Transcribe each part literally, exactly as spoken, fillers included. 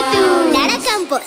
Lara Campos.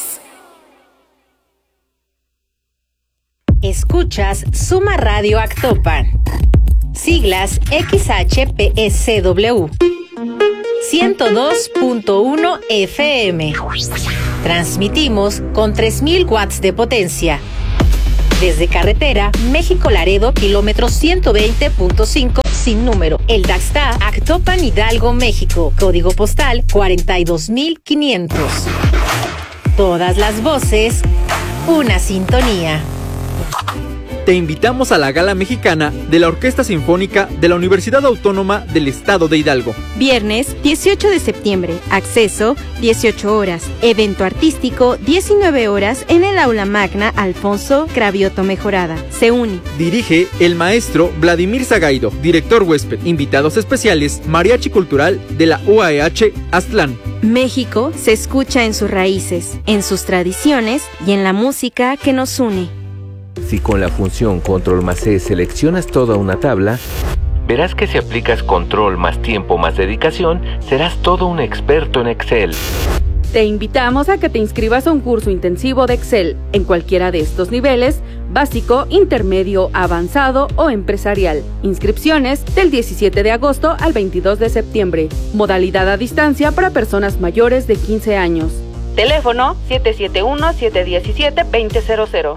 Escuchas Suma Radio Actopan. Siglas X H P S W. ciento dos punto uno F M. Transmitimos con tres mil watts de potencia. Desde carretera México-Laredo, kilómetro ciento veinte punto cinco, sin número. El Daxta, Actopan, Hidalgo, México. Código postal cuarenta y dos mil quinientos. Todas las voces, una sintonía. Te invitamos a la Gala Mexicana de la Orquesta Sinfónica de la Universidad Autónoma del Estado de Hidalgo. Viernes dieciocho de septiembre. Acceso dieciocho horas. Evento artístico diecinueve horas en el Aula Magna Alfonso Cravioto Mejorada. Se une. Dirige el maestro Vladimir Zagaido, director huésped. Invitados especiales, Mariachi Cultural de la U A E H Aztlán. México se escucha en sus raíces, en sus tradiciones y en la música que nos une. Si con la función Control más C seleccionas toda una tabla, verás que si aplicas Control más tiempo más dedicación, serás todo un experto en Excel. Te invitamos a que te inscribas a un curso intensivo de Excel en cualquiera de estos niveles, básico, intermedio, avanzado o empresarial. Inscripciones del diecisiete de agosto al veintidós de septiembre. Modalidad a distancia para personas mayores de quince años. Teléfono siete siete uno, siete uno siete, dos cero cero.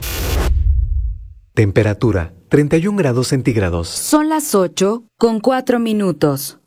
Temperatura treinta y un grados centígrados. Son las ocho con cuatro minutos.